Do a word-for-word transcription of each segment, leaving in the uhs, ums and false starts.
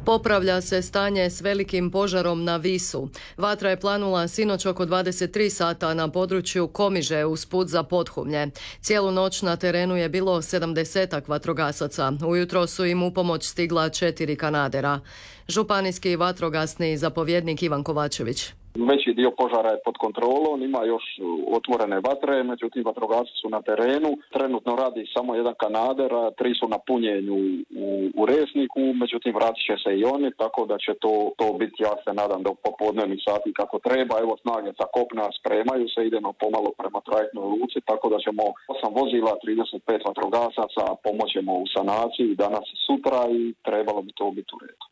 Popravlja se stanje s velikim požarom na Visu. Vatra je planula sinoć oko dvadeset tri sata na području Komiže uz put za Podhumlje. Cijelu noć na terenu je bilo sedamdesetak vatrogasaca. Ujutro su im u pomoć stigla četiri kanadera. Županijski vatrogasni zapovjednik Ivan Kovačević. Veći dio požara je pod kontrolom, ima još otvorene vatre, međutim vatrogasci su na terenu. Trenutno radi samo jedan kanader, a tri su na punjenju u, u Resniku, međutim vratit će se i oni, tako da će to, to biti, ja se nadam, do popodnevnih sati kako treba. Evo, snage sa kopna spremaju se, idemo pomalo prema trajektnoj luci, tako da ćemo osam vozila, trideset pet vatrogasaca, pomoćemo u sanaciji danas i sutra i trebalo bi to biti u redu.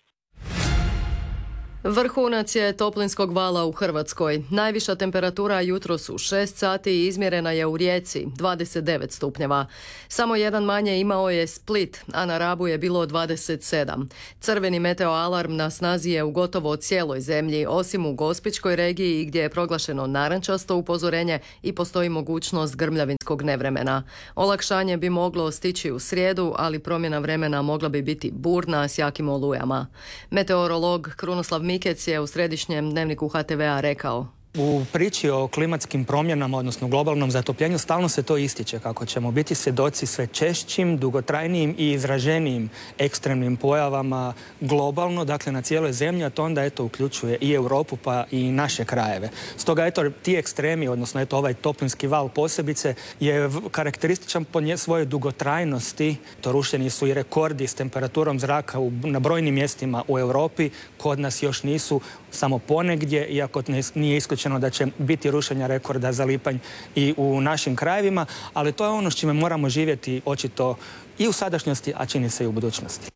Vrhunac je toplinskog vala u Hrvatskoj. Najviša temperatura jutros u šest sati i izmjerena je u Rijeci, dvadeset devet stupnjeva. Samo jedan manje imao je Split, a na Rabu je bilo dvadeset sedam. Crveni meteoalarm na snazi je u gotovo cijeloj zemlji, osim u Gospićkoj regiji gdje je proglašeno narančasto upozorenje i postoji mogućnost grmljavinskog nevremena. Olakšanje bi moglo stići u srijedu, ali promjena vremena mogla bi biti burna s jakim olujama. Meteorolog Krunoslav Mikec je u središnjem dnevniku H T V-a rekao: U priči o klimatskim promjenama, odnosno globalnom zatopljenju, stalno se to ističe kako ćemo biti svjedoci sve češćim, dugotrajnijim i izraženijim ekstremnim pojavama globalno, dakle na cijeloj zemlji, a to onda eto uključuje i Europu pa i naše krajeve. Stoga eto ti ekstremi, odnosno eto ovaj toplinski val posebice je karakterističan po nje svojoj dugotrajnosti. To rušeni su i rekordi s temperaturom zraka u, na brojnim mjestima u Europi, kod nas još nisu, samo ponegdje, iako nije isključeno da će biti rušenja rekorda za lipanj i u našim krajevima, ali to je ono s čime moramo živjeti očito i u sadašnjosti, a čini se i u budućnosti.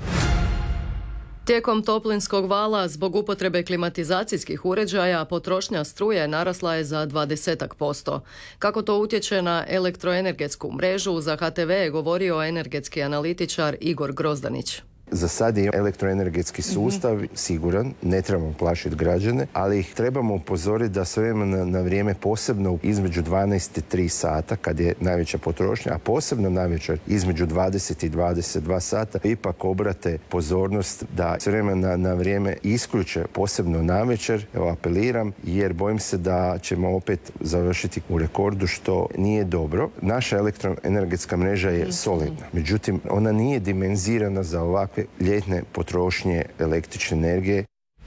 Tijekom toplinskog vala zbog upotrebe klimatizacijskih uređaja potrošnja struje narasla je za dvadeset posto. Kako to utječe na elektroenergetsku mrežu, za H T V je govorio energetski analitičar Igor Grozdanić. Za sad je elektroenergetski sustav mm-hmm. siguran, ne trebamo plašiti građane, ali ih trebamo upozoriti da s vremena na vrijeme, posebno između dvanaest i tri sata, kad je najveća potrošnja, a posebno najveća između dvadeset i dvadeset dva sata, ipak obrate pozornost da s vremena na vrijeme isključe, posebno navečer, evo apeliram, jer bojim se da ćemo opet završiti u rekordu, što nije dobro. Naša elektroenergetska mreža je solidna, međutim, ona nije dimenzirana za ovakve ljetne potrošnje električne energije.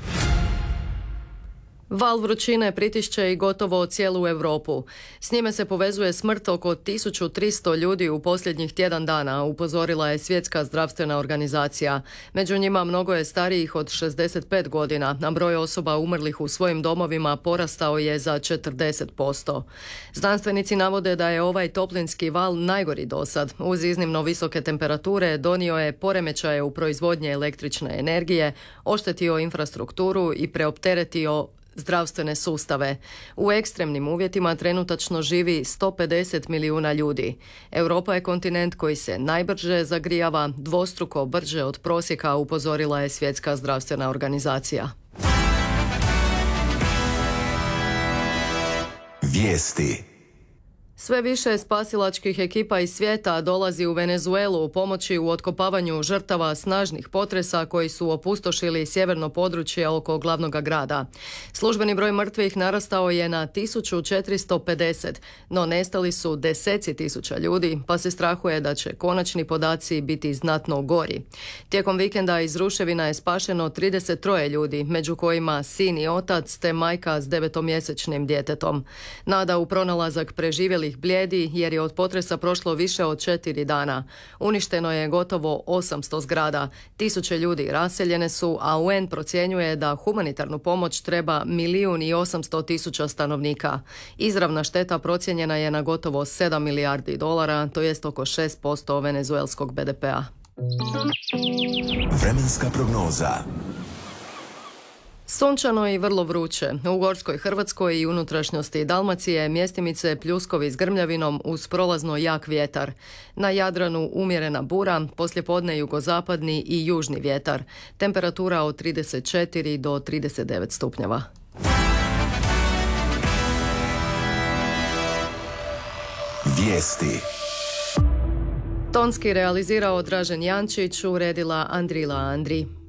Val vrućine pritišće i gotovo cijelu Europu. S njime se povezuje smrt oko tisuću tristo ljudi u posljednjih tjedan dana, upozorila je Svjetska zdravstvena organizacija. Među njima mnogo je starijih od šezdeset pet godina, a broj osoba umrlih u svojim domovima porastao je za četrdeset posto. Znanstvenici navode da je ovaj toplinski val najgori dosad. Uz iznimno visoke temperature donio je poremećaje u proizvodnji električne energije, oštetio infrastrukturu i preopteretio zdravstvene sustave. U ekstremnim uvjetima trenutačno živi sto pedeset milijuna ljudi. Europa je kontinent koji se najbrže zagrijava, dvostruko brže od prosjeka, upozorila je Svjetska zdravstvena organizacija. Vijesti. Sve više spasilačkih ekipa iz svijeta dolazi u Venezuelu u pomoći u otkopavanju žrtava snažnih potresa koji su opustošili sjeverno područje oko glavnog grada. Službeni broj mrtvih narastao je na tisuću četiristo pedeset, no nestali su deseci tisuća ljudi, pa se strahuje da će konačni podaci biti znatno gori. Tijekom vikenda iz ruševina je spašeno trideset tri ljudi, među kojima sin i otac te majka s devetomjesečnim djetetom. Nada u pronalazak preživjelih blijedi jer je od potresa prošlo više od četiri dana. Uništeno je gotovo osamsto zgrada. Tisuće ljudi raseljene su, a U N procjenjuje da humanitarnu pomoć treba milijun i osamsto tisuća stanovnika. Izravna šteta procijenjena je na gotovo sedam milijardi dolara, to jest oko šest posto venezuelskog B D P-a. Vremenska prognoza. Sunčano i vrlo vruće. U Gorskoj Hrvatskoj i unutrašnjosti Dalmacije mjestimice pljuskovi s grmljavinom uz prolazno jak vjetar. Na Jadranu umjerena bura, poslijepodne jugozapadni i južni vjetar. Temperatura od trideset četiri do trideset devet stupnjeva. Vijesti. Tonski realizirao Dražen Jančić, uredila Andrila Andri.